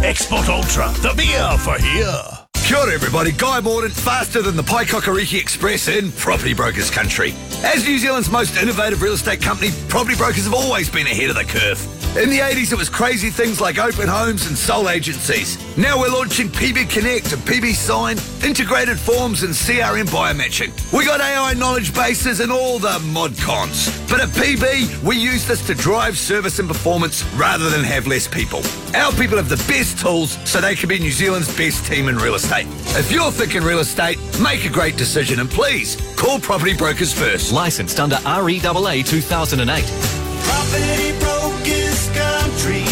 Export Ultra, the beer for here. Kia ora everybody, Guy Mordaunt, faster than the Paikakariki Express in property brokers country. As New Zealand's most innovative real estate company, property brokers have always been ahead of the curve. In the 80s, it was crazy things like open homes and sole agencies. Now we're launching PB Connect and PB Sign, integrated forms and CRM biomatching. We got AI knowledge bases and all the mod cons. But at PB, we use this to drive service and performance rather than have less people. Our people have the best tools so they can be New Zealand's best team in real estate. If you're thinking real estate, make a great decision and please call Property Brokers first. Licensed under REAA 2008. Property brokers country.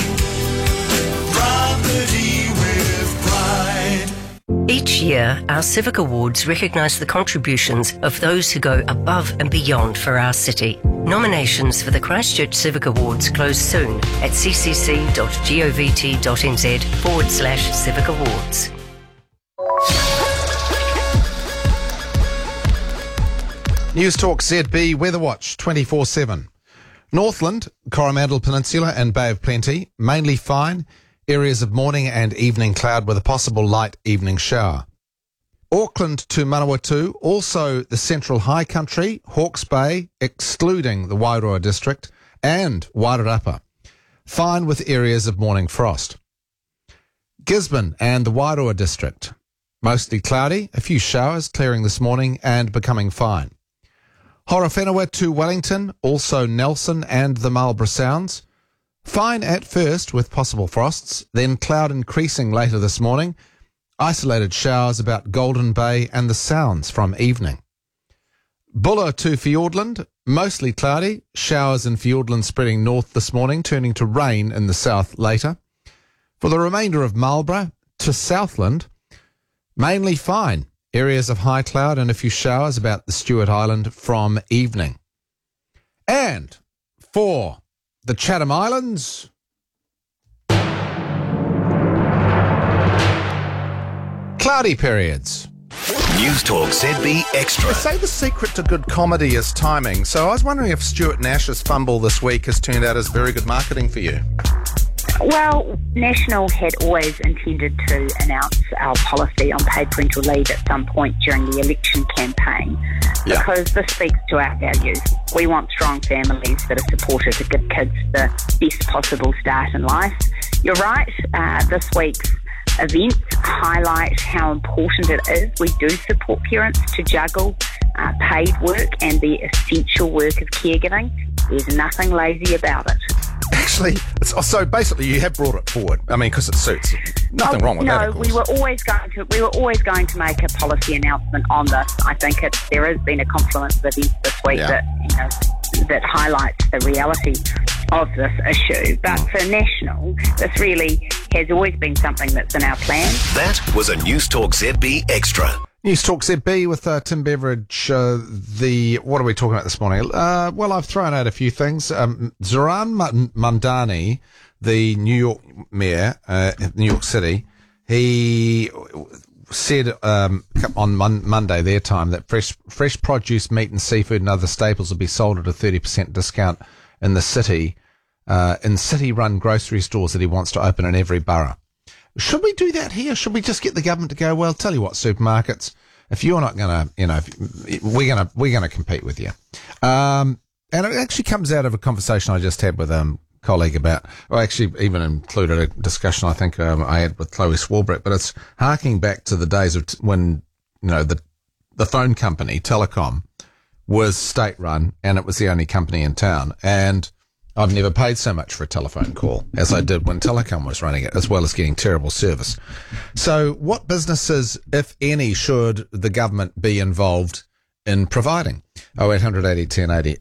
Property with pride. Each year, our Civic Awards recognise the contributions of those who go above and beyond for our city. Nominations for the Christchurch Civic Awards close soon at ccc.govt.nz/Civic Awards. News Talk ZB Weather Watch 24/7. Northland, Coromandel Peninsula and Bay of Plenty, mainly fine. Areas of morning and evening cloud with a possible light evening shower. Auckland to Manawatu, also the Central High Country, Hawke's Bay, excluding the Wairoa district, and Wairarapa. Fine with areas of morning frost. Gisborne and the Wairoa district, mostly cloudy, a few showers clearing this morning and becoming fine. Horowhenua to Wellington, also Nelson and the Marlborough Sounds. Fine at first with possible frosts, then cloud increasing later this morning. Isolated showers about Golden Bay and the Sounds from evening. Buller to Fiordland, mostly cloudy. Showers in Fiordland spreading north this morning, turning to rain in the south later. For the remainder of Marlborough to Southland, mainly fine. Areas of high cloud and a few showers about the Stewart Island from evening. And for the Chatham Islands, cloudy periods. News Talk ZB Extra. They say the secret to good comedy is timing, so I was wondering if Stuart Nash's fumble this week has turned out as very good marketing for you. Well, National had always intended to announce our policy on paid parental leave at some point during the election campaign because this speaks to our values. We want strong families that are supported to give kids the best possible start in life. You're right, this week's events highlight how important it is. We do support parents to juggle paid work and the essential work of caregiving. There's nothing lazy about it. Actually, so basically you have brought it forward. I mean, because it suits. Nothing wrong with that, of course. We were always going to make a policy announcement on this. I think there has been a confluence of events this week that highlights the reality of this issue. But for National, this really has always been something that's in our plan. That was a News Talk ZB Extra. News Talk ZB with Tim Beveridge. What are we talking about this morning? Well, I've thrown out a few things. Zoran Mamdani, the New York mayor, New York City, he said on Monday, their time, that fresh produce, meat and seafood and other staples will be sold at a 30% discount in the city, in city-run grocery stores that he wants to open in every borough. Should we do that here? Should we just get the government to go, well, tell you what, supermarkets, if you're not going to, we're going to compete with you. And it actually comes out of a conversation I just had with a colleague about, or actually even included a discussion I think I had with Chloe Swarbrick, but it's harking back to the days of when, the phone company, Telecom, was state-run and it was the only company in town. And I've never paid so much for a telephone call as I did when Telecom was running it, as well as getting terrible service. So what businesses, if any, should the government be involved in providing? 0800 80 10 80.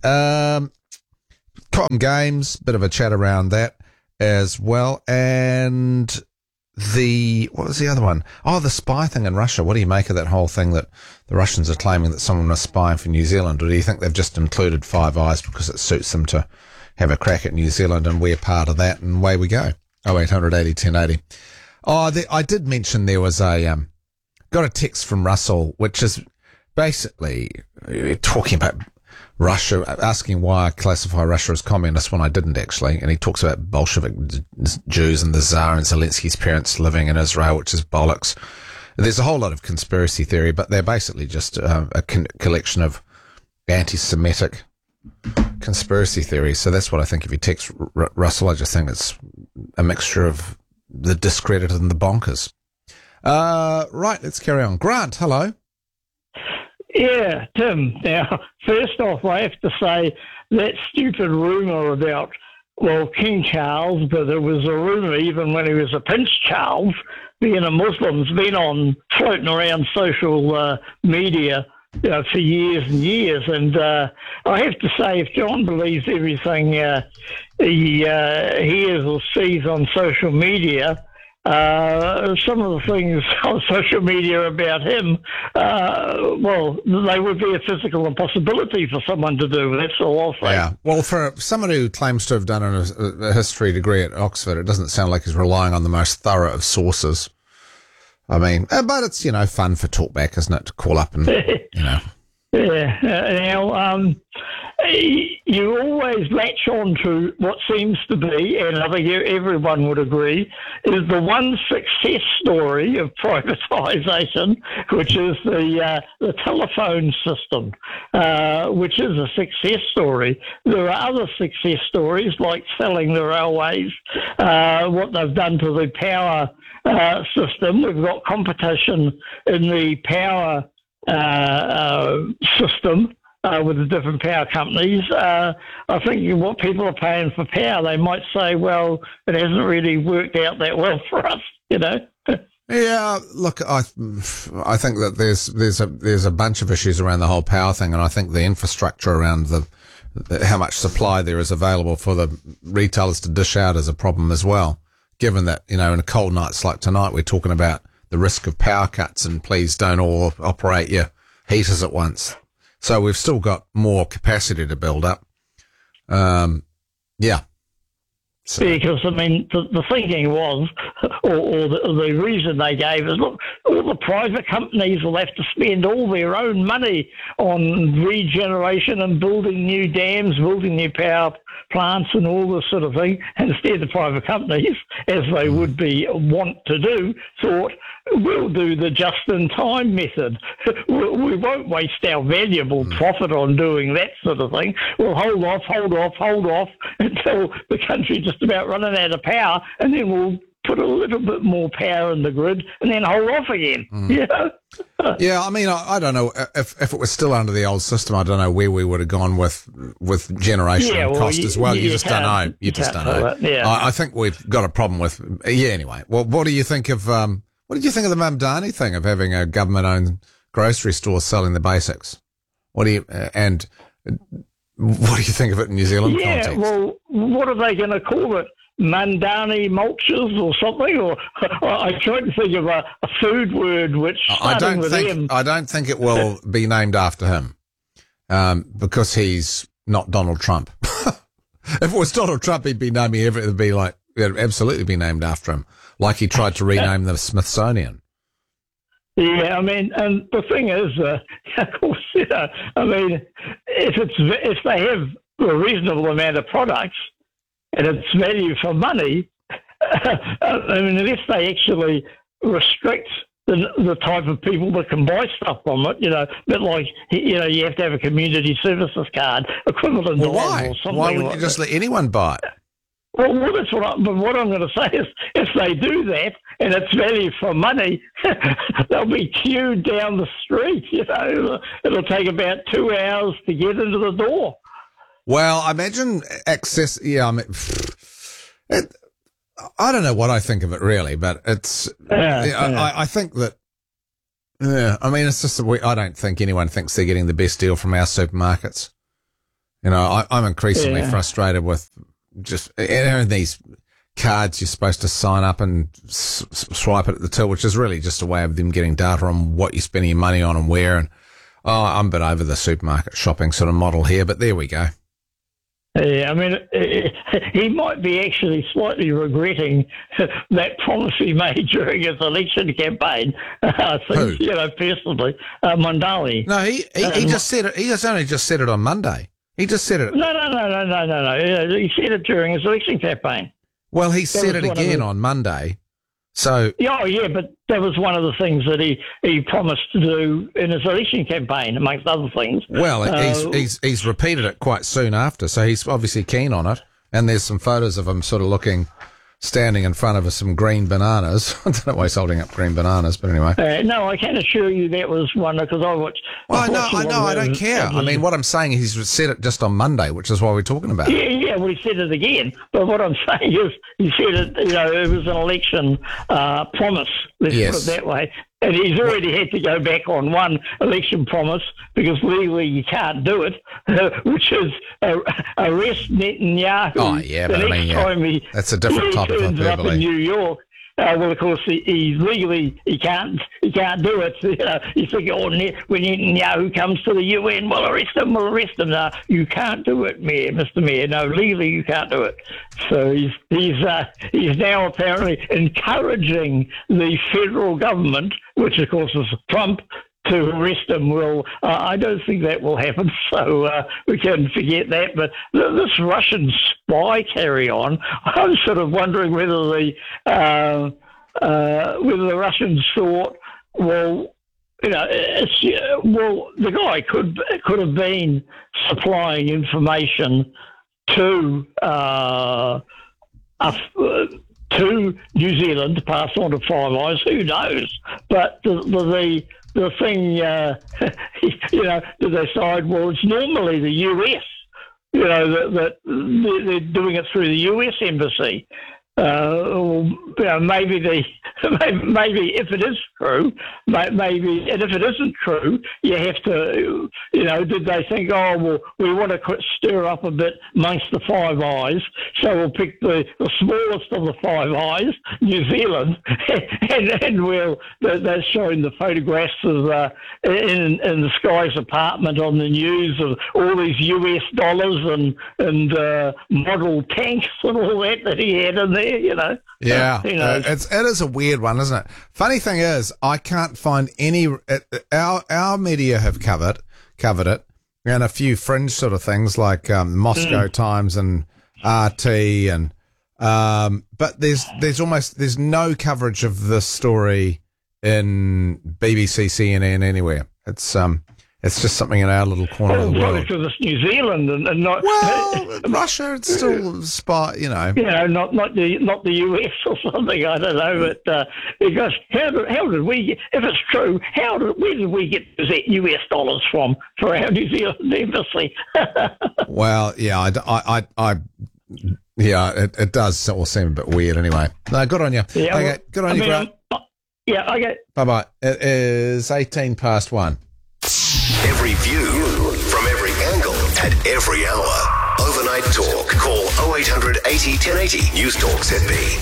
Cotton Games, bit of a chat around that as well. And what was the other one? Oh, the spy thing in Russia. What do you make of that whole thing that the Russians are claiming that someone was spying for New Zealand? Or do you think they've just included Five Eyes because it suits them to have a crack at New Zealand and we're part of that and away we go? 0800 80 10 80. I did mention there was got a text from Russell, which is basically talking about Russia, asking why I classify Russia as communist when I didn't actually. And he talks about Bolshevik Jews and the Tsar and Zelensky's parents living in Israel, which is bollocks. There's a whole lot of conspiracy theory, but they're basically just a collection of anti-Semitic conspiracy theories. So that's what I think if you text Russell. I just think it's a mixture of the discredited and the bonkers. Right, let's carry on. Grant, hello. Yeah, Tim. Now, first off, I have to say that stupid rumour about, King Charles, but there was a rumour even when he was a Prince Charles, being a Muslim's been floating around social media for years and years. And I have to say, if John believes everything he hears or sees on social media, some of the things on social media about him, they would be a physical impossibility for someone to do. That's all I'll say. Yeah. Well, for someone who claims to have done a history degree at Oxford, it doesn't sound like he's relying on the most thorough of sources. I mean, but it's, fun for talkback, isn't it, to call up and, Yeah. You always latch on to what seems to be, and I think everyone would agree, is the one success story of privatisation, which is the telephone system, which is a success story. There are other success stories like selling the railways, what they've done to the power system. We've got competition in the power system with the different power companies. I think what people are paying for power, they might say, well, it hasn't really worked out that well for us, Yeah, look, I think that there's a bunch of issues around the whole power thing, and I think the infrastructure around how much supply there is available for the retailers to dish out is a problem as well. Given that, in a cold nights like tonight, we're talking about the risk of power cuts, and please don't all operate your heaters at once. So we've still got more capacity to build up. Yeah. So. Because, the thinking was, or the reason they gave is, look, all the private companies will have to spend all their own money on regeneration and building new dams, building new power plants and all this sort of thing. And instead, the private companies, as they would be want to do, thought, we'll do the just-in-time method. We won't waste our valuable profit on doing that sort of thing. We'll hold off until the country just about running out of power, and then we'll put a little bit more power in the grid and then hold off again. Yeah, I don't know if it was still under the old system. I don't know where we would have gone with generation and cost as well. You just don't know. You just don't know. I think we've got a problem with. Yeah. Anyway, well, what do you think of? What did you think of the Mamdani thing of having a government-owned grocery store selling the basics? What do you think of it in New Zealand context? Yeah, well, what are they going to call it? Mamdani mulches or something? Or I tried to think of a food word which I don't think it will be named after him because he's not Donald Trump. If it was Donald Trump, he'd be naming everything. It'd be like it'd absolutely be named after him, like he tried to rename the Smithsonian. Yeah, and the thing is, of course, if they have a reasonable amount of products and it's value for money, unless they actually restrict the type of people that can buy stuff from it, a bit like, you have to have a community services card equivalent to why? Or something. Why wouldn't you just let anyone buy it? Well, that's what I'm going to say is if they do that and it's value for money, they'll be queued down the street, It'll take about 2 hours to get into the door. Well, I imagine access, I don't know what I think of it really, but it's, I think that, it's just, I don't think anyone thinks they're getting the best deal from our supermarkets. I'm increasingly frustrated with just these cards you're supposed to sign up and swipe it at the till, which is really just a way of them getting data on what you're spending your money on and where. And I'm a bit over the supermarket shopping sort of model here, but there we go. Yeah, I mean, he might be actually slightly regretting that promise he made during his election campaign. I think, personally, Mondale. No, he just said it. He only just said it on Monday. He just said it. No. He said it during his election campaign. Well, he said it again on Monday. So. Oh, yeah, but that was one of the things that he promised to do in his election campaign, amongst other things. Well, he's repeated it quite soon after, so he's obviously keen on it. And there's some photos of him sort of standing in front of some green bananas. I don't know why he's holding up green bananas, but anyway. No, I can assure you that was one, because I watched... Well, I know, I don't care. I mean, what I'm saying is he's said it just on Monday, which is why we're talking about it. Yeah, well, he said it again. But what I'm saying is he said it, it was an election promise, let's put it that way. And he's already had to go back on one election promise because legally you can't do it, which is arrest Netanyahu. Oh, yeah, but I mean, that's a different type of hyperbole. Up in New York. Well, of course, he legally he can't do it. You think, when Netanyahu comes to the UN, we'll arrest him. No, you can't do it, Mr. Mayor. No, legally you can't do it. So he's now apparently encouraging the federal government, which of course is Trump, to arrest him. Well, I don't think that will happen, so we can forget that. But this Russian spy carry-on, I'm sort of wondering whether the Russians thought, well, the guy could have been supplying information to New Zealand to pass on to Five Eyes. Who knows? But the thing, to decide, well, it's normally the US, that they're doing it through the US embassy. Maybe if it is true, maybe, and if it isn't true, you have to, did they think, oh, well, we want to stir up a bit amongst the Five Eyes, so we'll pick the smallest of the Five Eyes, New Zealand, and they're showing the photographs of in the Sky's apartment on the news of all these US dollars and model tanks and all that he had in there. Yeah, it is a weird one, isn't it? Funny thing is, I can't find any. Our media have covered it, and a few fringe sort of things like Moscow Times and RT, and but there's no coverage of this story in BBC, CNN, anywhere. It's just something in our little corner of the world. Because it's New Zealand and not Russia. It's still spy, not the US or something. I don't know, but because how did we? If it's true, where did we get those US dollars from for our New Zealand embassy? Well, yeah, it does all seem a bit weird anyway. No, good on you. Yeah, okay, good on you, Grant. Yeah, okay. Bye. It is 1:18. Every view from every angle at every hour. Overnight Talk. Call 0800 80 1080. News Talk ZB.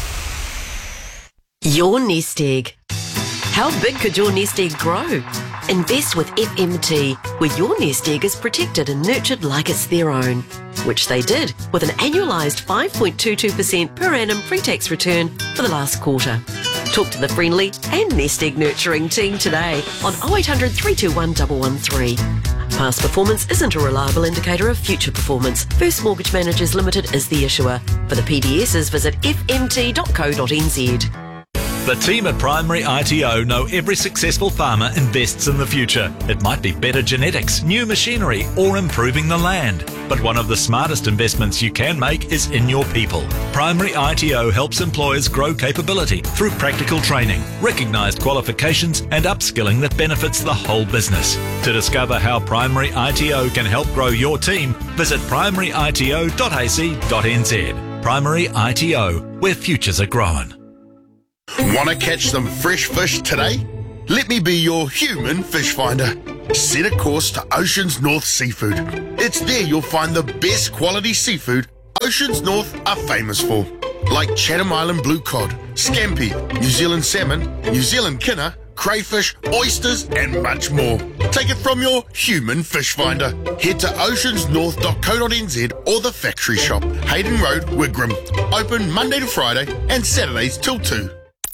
Your nest egg. How big could your nest egg grow? Invest with FMT, where your nest egg is protected and nurtured like it's their own, which they did with an annualised 5.22% per annum pre-tax return for the last quarter. Talk to the friendly and nest egg nurturing team today on 0800 321 113. Past performance isn't a reliable indicator of future performance. First Mortgage Managers Limited is the issuer. For the PDSs, visit fmt.co.nz. The team at Primary ITO know every successful farmer invests in the future. It might be better genetics, new machinery, or improving the land. But one of the smartest investments you can make is in your people. Primary ITO helps employers grow capability through practical training, recognised qualifications, and upskilling that benefits the whole business. To discover how Primary ITO can help grow your team, visit primaryito.ac.nz. Primary ITO, where futures are grown. Want to catch some fresh fish today? Let me be your human fish finder. Set a course to Oceans North Seafood. It's there you'll find the best quality seafood Oceans North are famous for, like Chatham Island blue cod, scampi, New Zealand salmon, New Zealand kinner, crayfish, oysters, and much more. Take it from your human fish finder. Head to oceansnorth.co.nz or the factory shop, Hayden Road, Wigram. Open Monday to Friday and Saturdays till 2.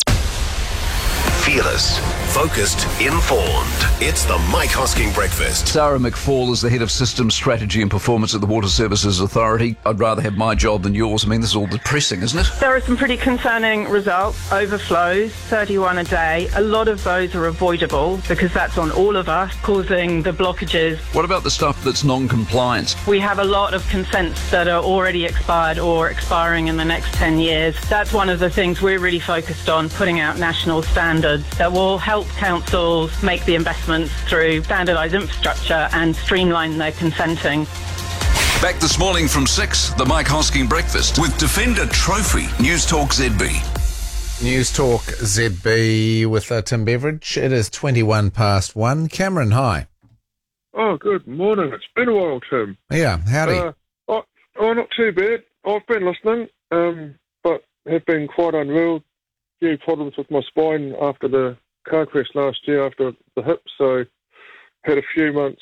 Fearless, focused, informed. It's the Mike Hosking Breakfast. Sarah McFall is the head of systems strategy and performance at the Water Services Authority. I'd rather have my job than yours. I mean, this is all depressing, isn't it? There are some pretty concerning results. Overflows, 31 a day. A lot of those are avoidable because that's on all of us, causing the blockages. What about the stuff that's non-compliant? We have a lot of consents that are already expired or expiring in the next 10 years. That's one of the things we're really focused on, putting out national standards that will help councils make the investments through standardised infrastructure and streamline their consenting. Back this morning from 6, the Mike Hosking Breakfast with Defender Trophy, News Talk ZB. News Talk ZB with Tim Beveridge. It is 21 past 1. Cameron, hi. Oh, good morning. It's been a while, Tim. Yeah, howdy. Not too bad. I've been listening, but have been quite unwell. Few problems with my spine after the car crash last year after the hip, so had a few months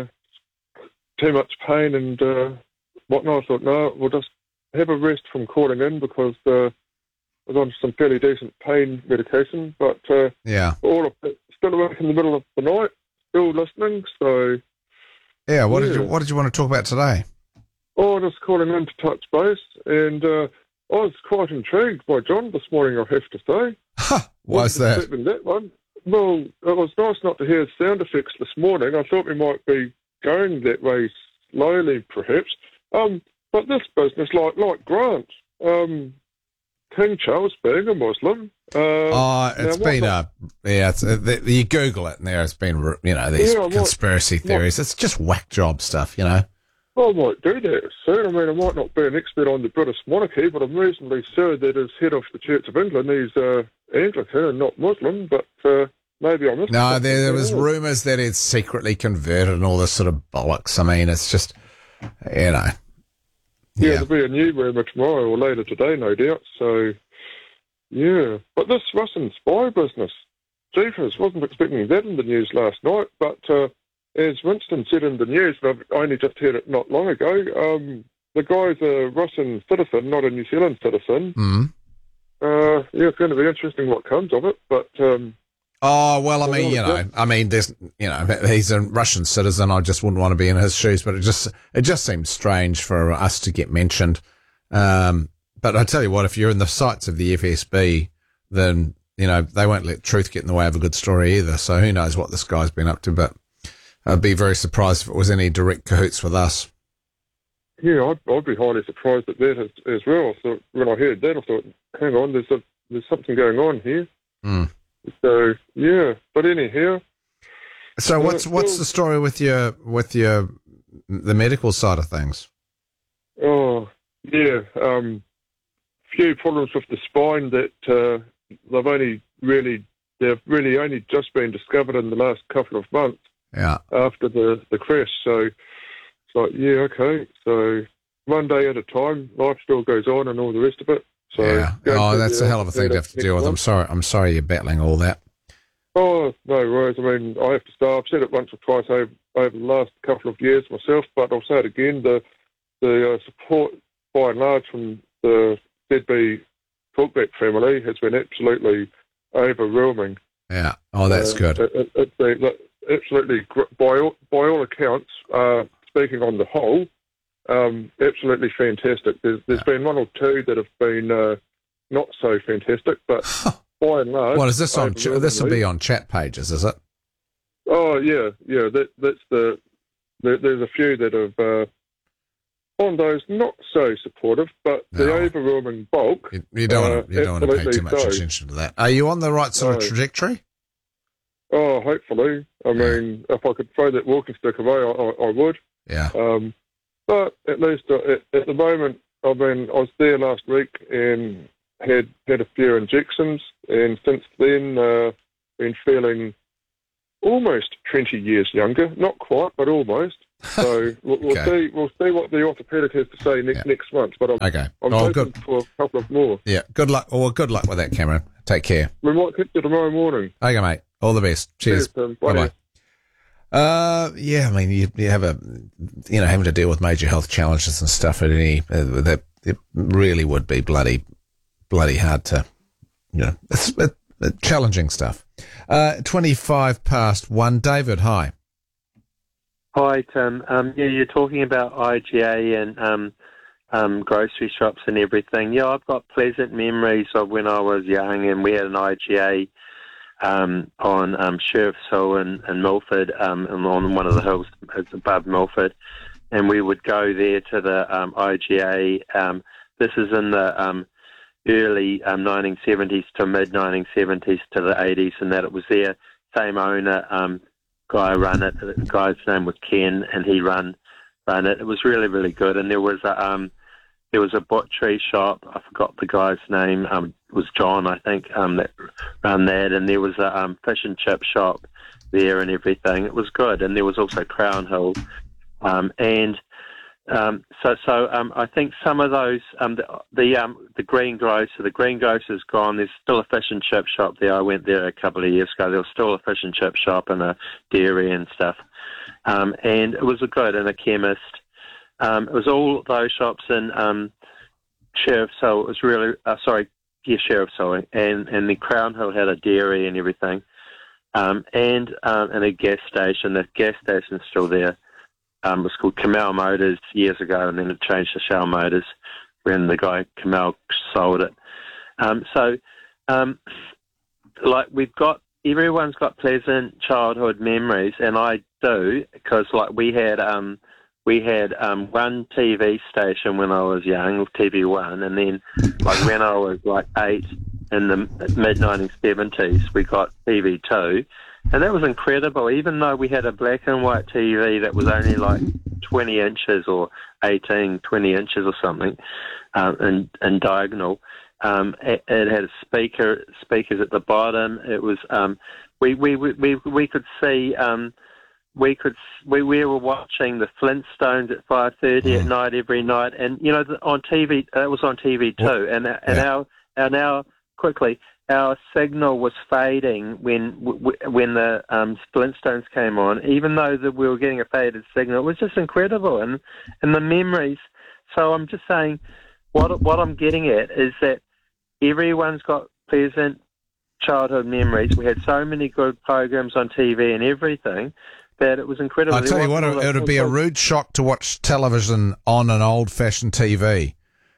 too much pain and whatnot. I thought, no, we'll just have a rest from calling in because I was on some fairly decent pain medication, but all of it, still awake in the middle of the night, still listening. So what did you want to talk about today? Oh, just calling in to touch base, and I was quite intrigued by John this morning, I have to say. Why's that? That one. Well, it was nice not to hear sound effects this morning. I thought we might be going that way slowly, perhaps. But this business, like Grant, King Charles being a Muslim. It's been you Google it and there's been, these conspiracy theories. It's just whack job stuff, I might do that soon. I mean, I might not be an expert on the British monarchy, but I'm reasonably sure that as head of the Church of England, he's Anglican and not Muslim, but maybe I missed it. No, there was rumours that it's secretly converted and all this sort of bollocks. I mean, it's just, Yeah, there'll be a new rumour tomorrow or later today, no doubt. So, yeah. But this Russian spy business, jeepers, wasn't expecting that in the news last night, but as Winston said in the news, and I've only just heard it not long ago, the guy's a Russian citizen, not a New Zealand citizen. Mm. It's going to be interesting what comes of it, but... he's a Russian citizen. I just wouldn't want to be in his shoes, but it just seems strange for us to get mentioned. But I tell you what, if you're in the sights of the FSB, then, they won't let truth get in the way of a good story either. So who knows what this guy's been up to, but I'd be very surprised if it was any direct cahoots with us. Yeah, I'd be highly surprised at that as well. So when I heard that, I thought, hang on, there's something going on here. Mm. So yeah, but anyhow. So what's the story with the medical side of things? Oh yeah, few problems with the spine that they've really only just been discovered in the last couple of months. Yeah. After the crash, so it's like, yeah, okay. So one day at a time, life still goes on and all the rest of it. So yeah. That's a hell of a thing to have to deal with. I'm sorry you're battling all that. Oh, no worries. I mean, I have to start. I've said it once or twice over the last couple of years myself, but I'll say it again. The support, by and large, from the ZB Talkback family has been absolutely overwhelming. Yeah. Oh, that's good. It's been absolutely, by all accounts, speaking on the whole, absolutely fantastic. There's been one or two that have been not so fantastic, but by and large... What is this on? This will be on chat pages, is it? Oh yeah. That's there's a few that have on those not so supportive, but the overwhelming bulk. You don't want to pay too much attention to that. Are you on the right sort of trajectory? Oh, hopefully. I mean, if I could throw that walking stick away, I would. Yeah. But at least at the moment, I was there last week and had a few injections, and since then, been feeling almost 20 years younger. Not quite, but almost. So we'll see what the orthopaedic has to say next month. But I'm hoping for a couple of more. Yeah. Good luck. Well, good luck with that, Cameron. Take care. We might catch you tomorrow morning. Okay, mate. All the best. Cheers. Bye-bye. Yeah, I mean, you have having to deal with major health challenges and stuff at any, that it really would be bloody hard to, it's challenging stuff. 1:25. David, hi. Hi, Tim. You're talking about IGA and grocery shops and everything. Yeah, I've got pleasant memories of when I was young, and we had an IGA on Sheriff's Hill in Milford, on one of the hills above Milford, and we would go there to the IGA. This is in the early 1970s to mid-1970s to the 80s, and that it was there. Same owner, guy run it. The guy's name was Ken, and he run it. It was really, really good. And there was a butchery shop. I forgot the guy's name. It was John, I think, that ran that. And there was a fish and chip shop there and everything. It was good. And there was also Crown Hill. So I think some of those, the Green Grocer's gone. There's still a fish and chip shop there. I went there a couple of years ago. There was still a fish and chip shop and a dairy and stuff. And it was good, and a chemist. It was all those shops in Sheriff's Hill. It was really, Sheriff's Hill. And the Crown Hill had a dairy and everything. And a gas station. The gas station's still there. It was called Kamau Motors years ago, and then it changed to Shell Motors when the guy Kamau sold it. Everyone's got pleasant childhood memories, and I do, because we had one TV station when I was young, TV1, and then when I was 8 in the mid-1970s, we got TV2. And that was incredible, even though we had a black and white TV that was only 20 inches or 20 inches or something, and diagonal. It had speakers at the bottom. It was, we could see, we were watching the Flintstones at 5:30 at night every night. And, on TV, that was on TV2. And now, quickly, our signal was fading when the Flintstones came on, even though we were getting a faded signal. It was just incredible, and the memories. So I'm just saying, what I'm getting at is that everyone's got pleasant childhood memories. We had so many good programs on TV and everything that it was incredible. I'll tell you what, it would be a rude shock to watch television on an old-fashioned TV.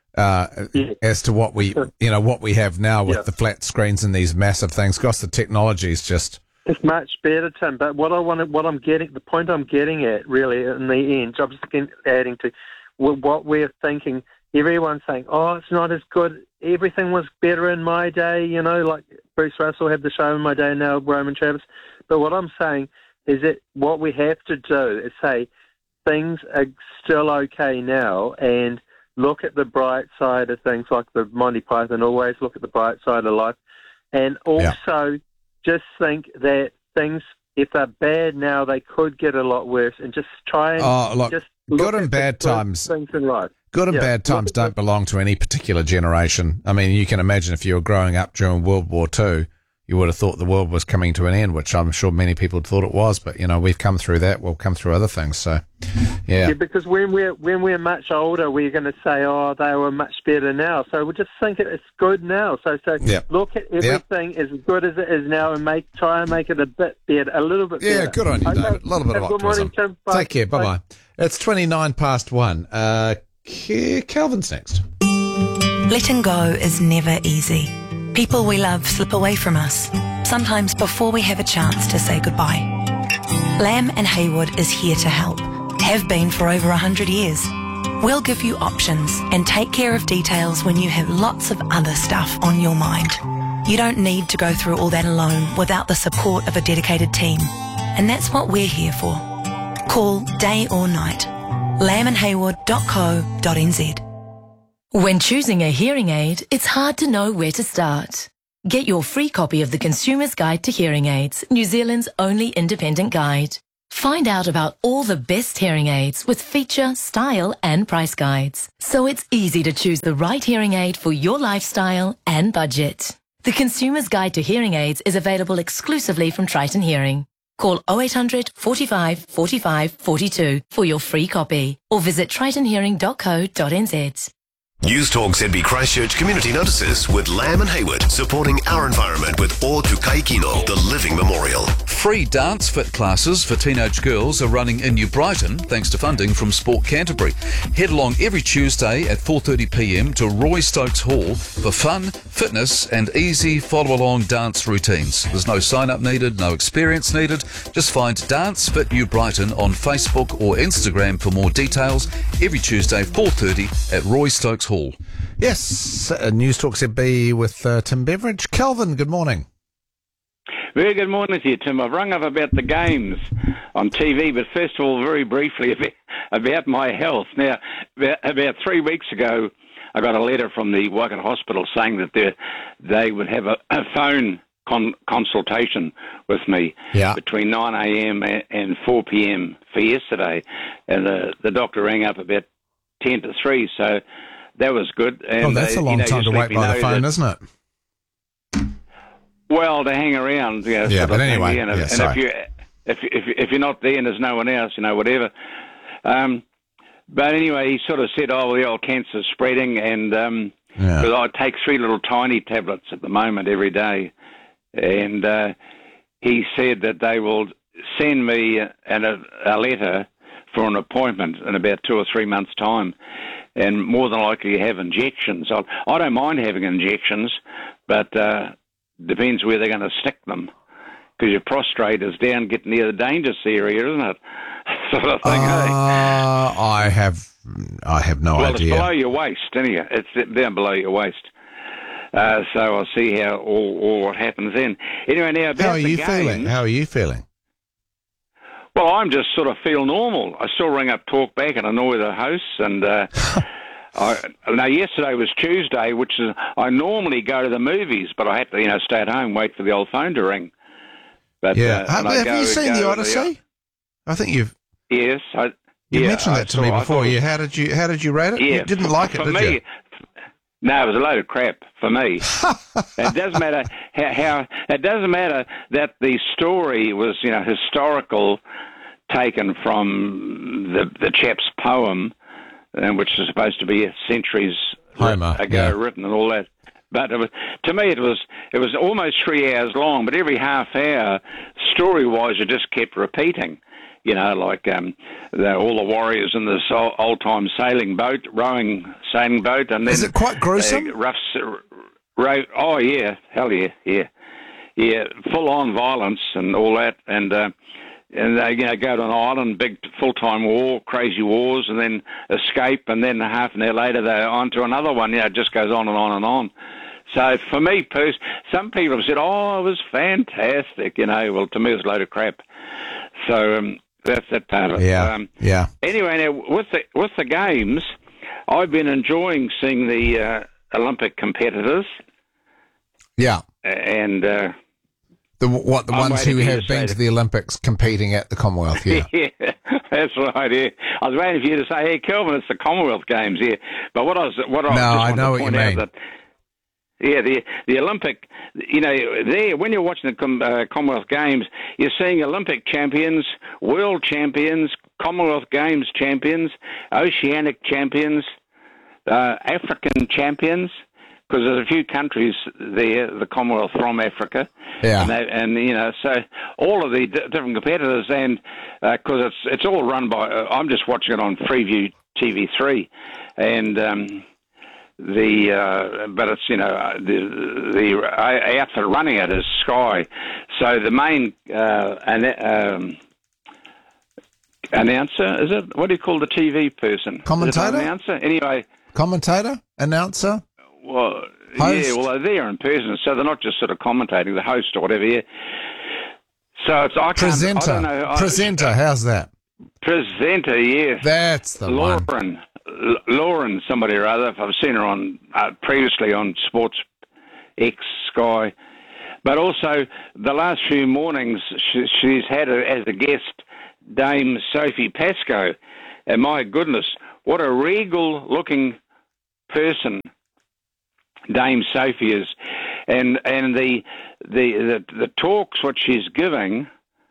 As to what we have now with the flat screens and these massive things. Gosh, the technology is it's much better, Tim. But the point I'm getting at really in the end, I'm just adding to what we're thinking. Everyone's saying, "Oh, it's not as good. Everything was better in my day." Like Bruce Russell had the show in my day. Now Roman Travis. But what I'm saying is that what we have to do is say things are still okay now, and look at the bright side of things, like the Monty Python, always look at the bright side of life. And also just think that things, if they're bad now, they could get a lot worse, and just try and just look good and at bad times. Things in life. Good and bad times don't belong to any particular generation. I mean, you can imagine if you were growing up during World War II, you would have thought the world was coming to an end, which I'm sure many people thought it was. But, we've come through that. We'll come through other things. So, yeah, because when we're much older, we're going to say, oh, they were much better now. So we'll just think it's good now. So look at everything as good as it is now, and try and make it a bit better, a little bit better. Yeah, good on you, David. A little bit of optimism. Good morning, Tim. Bye. Take care. Bye-bye. It's 1:29. Calvin's next. Letting go is never easy. People we love slip away from us, sometimes before we have a chance to say goodbye. Lamb and Haywood is here to help, have been for over 100 years. We'll give you options and take care of details when you have lots of other stuff on your mind. You don't need to go through all that alone without the support of a dedicated team, and that's what we're here for. Call day or night. lambandhaywood.co.nz. When choosing a hearing aid, it's hard to know where to start. Get your free copy of the Consumer's Guide to Hearing Aids, New Zealand's only independent guide. Find out about all the best hearing aids with feature, style and price guides. So it's easy to choose the right hearing aid for your lifestyle and budget. The Consumer's Guide to Hearing Aids is available exclusively from Triton Hearing. Call 0800 45 45 42 for your free copy or visit tritonhearing.co.nz. News Talk ZB Christchurch Community Notices with Lamb and Hayward, supporting our environment with O Tukai Kino, the Living Memorial. Free dance fit classes for teenage girls are running in New Brighton thanks to funding from Sport Canterbury. Head along every Tuesday at 4:30pm to Roy Stokes Hall for fun, fitness and easy follow-along dance routines. There's no sign-up needed, no experience needed. Just find Dance Fit New Brighton on Facebook or Instagram for more details. Every Tuesday 4:30 at Roy Stokes Hall. Yes, News Talk ZB with Tim Beveridge. Kelvin, good morning. Very good morning to you, Tim. I've rung up about the games on TV, but first of all, very briefly, about my health. Now, about 3 weeks ago, I got a letter from the Waikato Hospital saying that they would have a phone consultation with me between 9 a.m. and 4 p.m. for yesterday. And the doctor rang up about 10 to 3, so that was good. And that's a long time to wait by the phone, isn't it? Well, to hang around, but anyway, and if you're not there and there's no one else, whatever. But anyway, he sort of said, "Oh, the old cancer's spreading," and because I take 3 little tiny tablets at the moment every day, and he said that they will send me a letter for an appointment in about 2 or 3 months' time, and more than likely have injections. I don't mind having injections, but depends where they're going to stick them, because your prostate is down getting near the dangerous area, isn't it? Sort of thing, I have no idea. Well, it's below your waist, anyway. It's down below your waist. So I'll see how all what happens then. Anyway, now about How are you feeling? Well, I'm just sort of feel normal. I still ring up, talk back, and annoy the hosts. And now yesterday was Tuesday, which is I normally go to the movies, but I had to stay at home, wait for the old phone to ring. But have you seen The Odyssey? I think you've. Yes, you mentioned that to me before. How did you rate it? Yeah, you didn't like it, did you? No, it was a load of crap for me. It doesn't matter how. It doesn't matter that the story was, historical, taken from the chap's poem, which is supposed to be centuries ago written and all that. But to me, it was almost 3 hours long. But every half hour, story-wise, it just kept repeating. Like all the warriors in this old-time sailing boat, sailing boat, and then is it quite gruesome? Oh yeah, hell yeah, full-on violence and all that, and they go to an island, big full-time war, crazy wars, and then escape, and then half an hour later they're on to another one. It just goes on and on and on. So for me, some people have said, "Oh, it was fantastic," Well, to me, it was a load of crap. So. That's that part of it. Yeah. Anyway, now with the games, I've been enjoying seeing the Olympic competitors. Yeah. And the ones who have been to the Olympics competing at the Commonwealth. Yeah. Yeah, that's right. Yeah, I was waiting for you to say, "Hey, Kelvin, it's the Commonwealth Games." Yeah, but I know what you mean. Yeah, the Olympic, there, when you're watching the Commonwealth Games, you're seeing Olympic champions, world champions, Commonwealth Games champions, Oceanic champions, African champions, because there's a few countries there, the Commonwealth from Africa. Yeah. And so all of the different competitors, and because it's all run by, I'm just watching it on Freeview TV3, and... but it's the outfit running it is Sky, so the main announcer, is it? What do you call the TV person? Commentator? Announcer? Anyway. Commentator? Announcer? Well, host? Yeah, well, they're there in person, so they're not just sort of commentating, the host or whatever, yeah. So it's... Presenter. I don't know, Presenter, how's that? Presenter, yes. That's the one. Lauren, somebody or other. I've seen her on previously on Sports X Sky, but also the last few mornings she's had as a guest Dame Sophie Pascoe, and my goodness, what a regal-looking person Dame Sophie is. and the talks what she's giving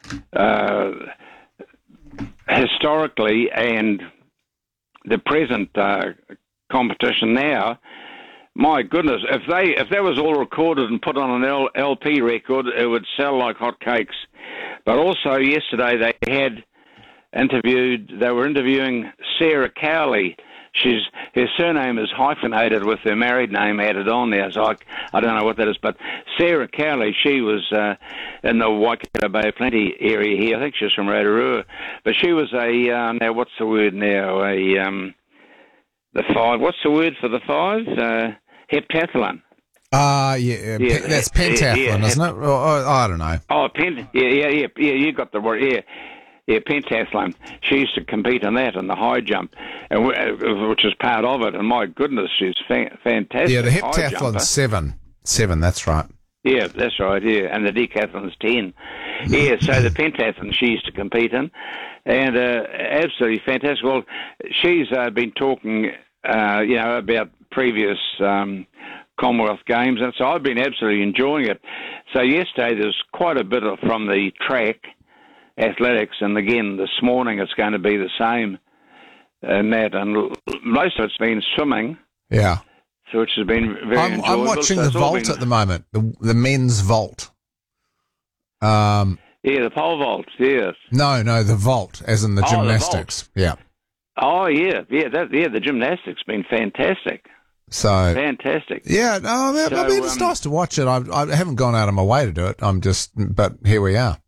historically and the present competition now. My goodness, if that was all recorded and put on an LP record, it would sell like hotcakes. But also yesterday they were interviewing Sarah Cowley. Her surname is hyphenated with her married name added on there, so I don't know what that is. But Sarah Cowley, she was in the Waikato Bay of Plenty area here. I think she's from Rotorua. But she was now what's the word now? The five. What's the word for the five? Heptathlon. That's pentathlon, isn't it? I don't know. Oh, yeah, you got the word, yeah, pentathlon. She used to compete in that, in the high jump, which is part of it, and my goodness, she's fantastic. Yeah, the heptathlon's 7, that's right. Yeah, that's right, yeah, and the decathlon's 10. Yeah, so the pentathlon she used to compete in, and absolutely fantastic. Well, she's been talking, about previous Commonwealth Games, and so I've been absolutely enjoying it. So yesterday there's quite a bit from the track athletics, and again this morning it's going to be the same in that, and most of it's been swimming. Yeah. So which has been very enjoyable. I'm watching the vault at the moment, the men's vault. Yeah, the pole vault, yes. No, the vault, as in the gymnastics. The vault. Oh, yeah, the gymnastics been fantastic. So fantastic. Yeah, it's nice to watch it. I haven't gone out of my way to do it. But here we are.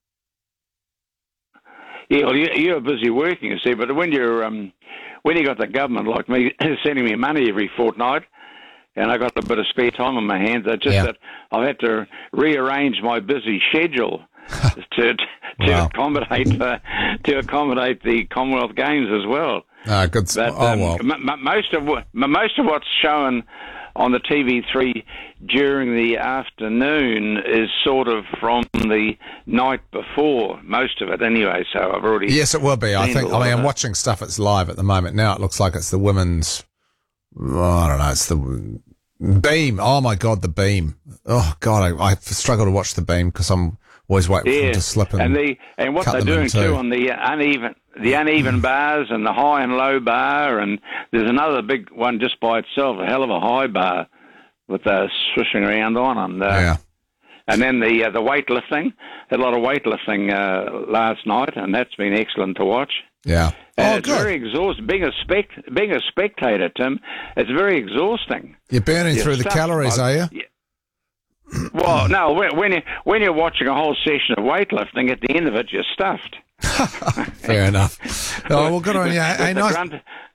Yeah, well, you're busy working, you see. But when you got the government like me sending me money every fortnight, and I got a bit of spare time on my hands, that I've had to rearrange my busy schedule to accommodate the Commonwealth Games as well. Good. But most of what's shown on the TV3 during the afternoon is sort of from the night before, most of it anyway. So I've already it will be. I'm watching stuff that's live at the moment now. It looks like it's the women's. I don't know. It's the beam. Oh my God, the beam. Oh God, I struggle to watch the beam because I'm always waiting for them to slip and what they're doing too on the uneven bars and the high and low bar, and there's another big one just by itself, a hell of a high bar with swishing around on, and then the weightlifting. Had a lot of weightlifting last night, and that's been excellent to watch. Yeah, it's very exhausting. Being a spectator, Tim, it's very exhausting. You're burning through the calories, are you? Well, no. When you're watching a whole session of weightlifting, at the end of it, you're stuffed. Fair enough. Oh, well, good on you. Hey, nice.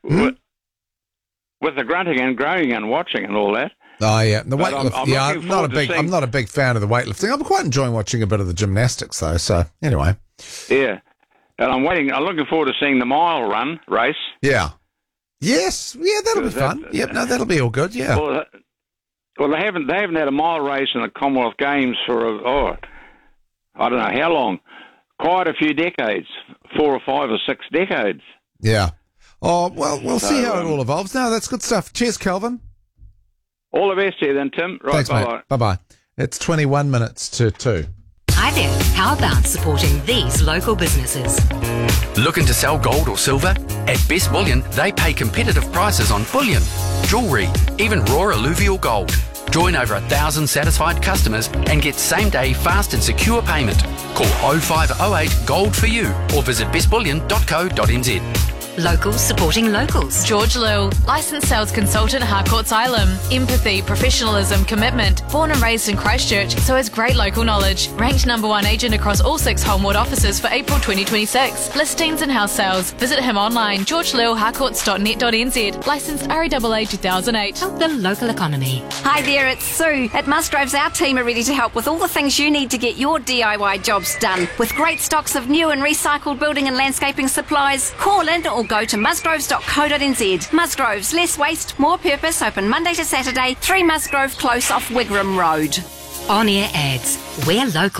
With the grunting and growing and watching and all that. Oh yeah, the weightlifting. I'm not a big fan of the weightlifting. I'm quite enjoying watching a bit of the gymnastics though. So anyway. Yeah, and I'm looking forward to seeing the mile run race. Yeah. Yes. Yeah, that'll be fun. That'll be all good. Yeah. Well, they haven't had a mile race in the Commonwealth Games for I don't know how long. Quite a few decades, 4 or 5 or 6 decades. Yeah. Oh, well, we'll see how it all evolves. No, that's good stuff. Cheers, Kelvin. All the best to you then, Tim. Right, thanks, bye-bye. Mate. Bye-bye. It's 21 minutes to 2. Hi there. How about supporting these local businesses? Looking to sell gold or silver? At Best Bullion, they pay competitive prices on bullion, jewellery, even raw alluvial gold. Join over 1,000 satisfied customers and get same-day fast and secure payment. Call 0508 Gold for you or visit bestbullion.co.nz. Locals supporting locals. George Lill, licensed sales consultant, Harcourt's Island. Empathy, professionalism, commitment. Born and raised in Christchurch, so has great local knowledge. Ranked #1 agent across all 6 Holmwood offices for April 2026. Listings and house sales. Visit him online, georgelillharcourts.net.nz. Licensed RAAA 2008. Help the local economy. Hi there, it's Sue. At Musgroves, our team are ready to help with all the things you need to get your DIY jobs done. With great stocks of new and recycled building and landscaping supplies, call in or go to musgroves.co.nz. Musgroves, less waste, more purpose, open Monday to Saturday, 3 Musgrove Close off Wigram Road. On-air ads. We're local.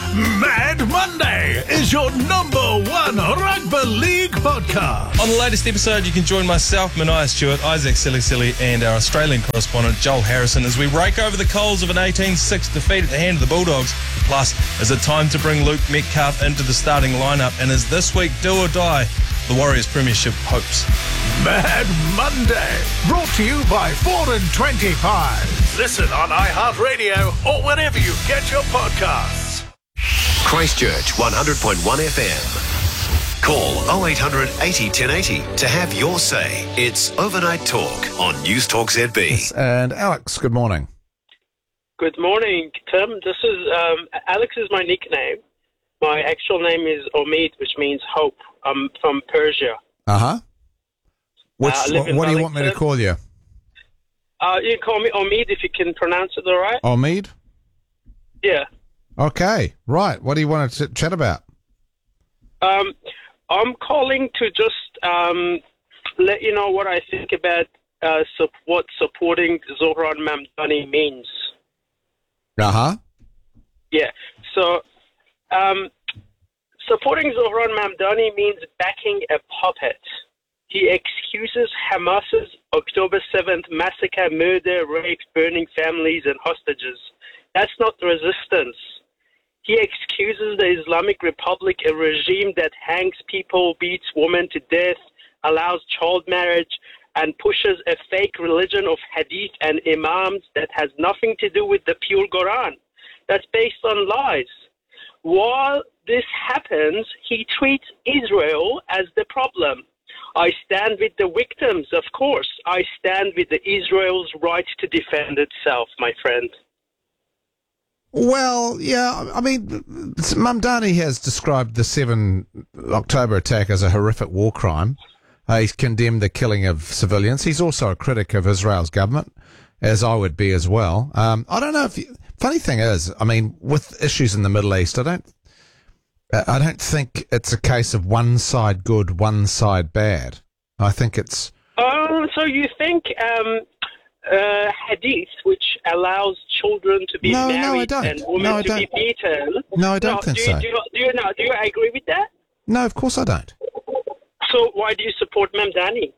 Mad Monday is your #1 rugby league podcast. On the latest episode, you can join myself, Mania Stewart, Isaac Silly, and our Australian correspondent, Joel Harrison, as we rake over the coals of an 18-6 defeat at the hand of the Bulldogs. Plus, is it time to bring Luke Metcalf into the starting lineup? And is this week do or die the Warriors Premiership hopes? Mad Monday, brought to you by 4 and 25. Listen on iHeartRadio or wherever you get your podcasts. Christchurch 100.1 FM. Call 0800 80 1080 to have your say. It's Overnight Talk on News Talk ZB. And Alex, good morning. Good morning, Tim. This is Alex is my nickname. My actual name is Omid, which means hope. I'm from Persia. Uh-huh. What do you want me to call you? You can call me Omid if you can pronounce it all right. Omid? Yeah. Okay, right. What do you want to chat about? I'm calling to just let you know what I think about what supporting Zohran Mamdani means. Uh-huh. Yeah. So, supporting Zohran Mamdani means backing a puppet. He excuses Hamas's October 7th massacre, murder, rape, burning families and hostages. That's not resistance. He excuses the Islamic Republic, a regime that hangs people, beats women to death, allows child marriage, and pushes a fake religion of hadith and imams that has nothing to do with the pure Quran. That's based on lies. While this happens, he treats Israel as the problem. I stand with the victims, of course. I stand with the Israel's right to defend itself, my friend. Well, yeah, I mean, Mamdani has described the 7 October attack as a horrific war crime. He's condemned the killing of civilians. He's also a critic of Israel's government, as I would be as well. I don't know if funny thing is, I mean, with issues in the Middle East, I don't think it's a case of one side good, one side bad. I think it's... So you think hadith, which allows children to be married and women to be beaten... No, I don't think so. Do you agree with that? No, of course I don't. So why do you support Mamdani?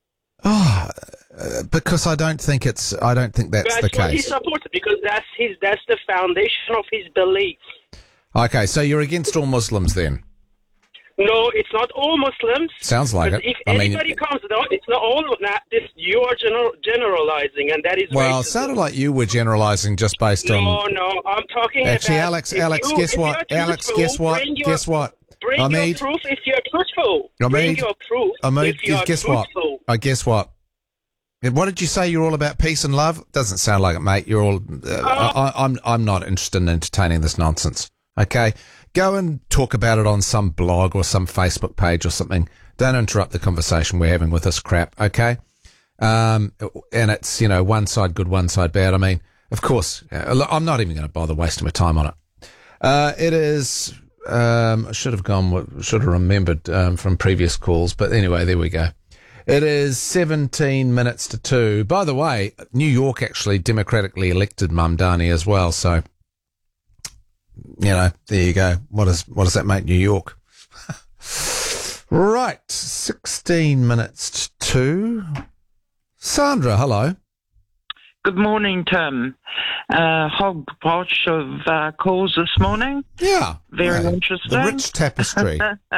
Because I don't think that's the case. He supports it because that's the foundation of his belief. Okay, so you're against all Muslims then? No, it's not all Muslims. Sounds like it. If anybody comes down, it's not all. You are generalizing, and that is well, racism. It sounded like you were generalizing just based on... No, I'm talking actually, about... Alex, guess what? Guess what? Bring your proof if you're truthful. Bring your proof if you're truthful. Guess what? What did you say? You're all about peace and love? Doesn't sound like it, mate. You're all... I'm not interested in entertaining this nonsense. Okay? Go and talk about it on some blog or some Facebook page or something. Don't interrupt the conversation we're having with this crap, okay? And it's, one side good, one side bad. I mean, of course, I'm not even going to bother wasting my time on it. It is... I should have remembered from previous calls, but anyway, there we go. It is 17 minutes to 2. By the way, New York actually democratically elected Mamdani as well, so... there you go. What does that make New York? Right, 16 minutes to 2. Sandra, hello. Good morning, Tim. Whole bunch of calls this morning. Yeah. Very interesting. The rich tapestry.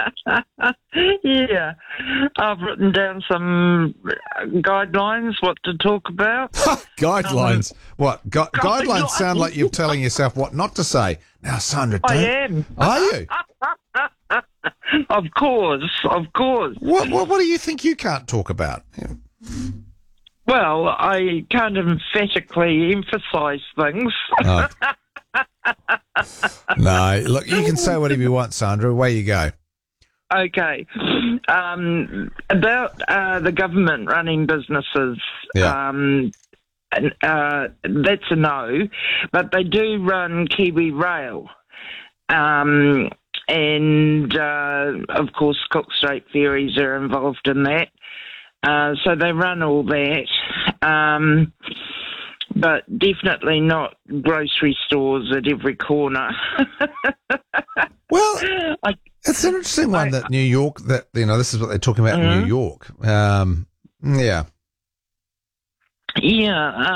Yeah. I've written down some guidelines, what to talk about. Guidelines? What? Guidelines sound like you're telling yourself what not to say. Now, Sandra, don't... I am. Are you? Of course. What do you think you can't talk about? Yeah. Well, I can't emphatically emphasise things. Oh. No, look, you can say whatever you want, Sandra. Away you go. Okay. About the government running businesses, that's a no, but they do run Kiwi Rail. And, of course, Cook Strait Ferries are involved in that. So they run all that, but definitely not grocery stores at every corner. Well, it's an interesting one that New York, that, you know, this is what they're talking about in New York. Yeah. Yeah.